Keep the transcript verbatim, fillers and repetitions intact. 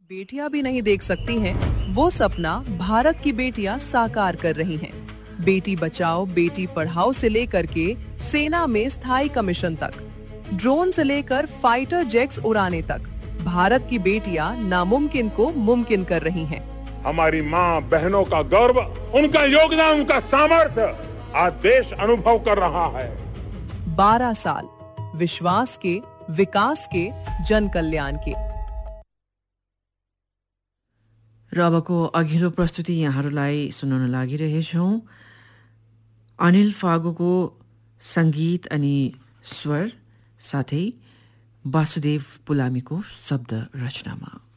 बेटियां भी नहीं देख सकती हैं, वो सपना भारत की बेटियां साकार कर रही हैं। बेटी बचाओ बेटी पढ़ाओ से लेकर के सेना में स्थायी कमीशन तक, ड्रोन से लेकर फाइटर जेट्स उड़ाने तक, भारत की बेटियां नामुमकिन को मुमकिन कर रही हैं। हमारी माँ बहनों का गौरव, उनका योगदान, उनका सामर्थ्य आज देश अनुभव कर रहा है। बारह साल विश्वास के, विकास के, जन कल्याण के। र अबको अघिल्लो प्रस्तुति यहाँहरूलाई सुनाउन लागिरहेछौँ। अनिल फागुको सङ्गीत अनि स्वर साथै वासुदेव पुलामीको शब्द रचनामा।